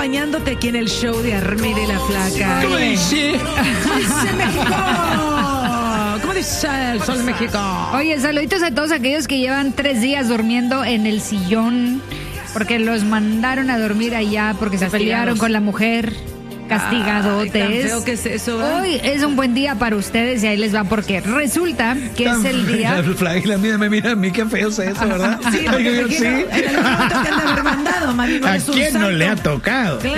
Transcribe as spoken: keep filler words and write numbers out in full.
acompañándote aquí en el show de Armir y la Flaca. ¿Cómo dice? ¡Dice México! ¿Cómo dice el Sol de México? Oye, saluditos a todos aquellos que llevan tres días durmiendo en el sillón porque los mandaron a dormir allá porque se pelearon con la mujer. Castigadotes. Ay, tan feo que es eso, ¿eh? Hoy es un buen día para ustedes y ahí les va porque resulta que tan es el día. La, la mía me mira a mí, qué feo es eso, ¿verdad? Sí, porque Ay, sí. En el momento que anda haber mandado, Marino, ¿a quién no le ha tocado?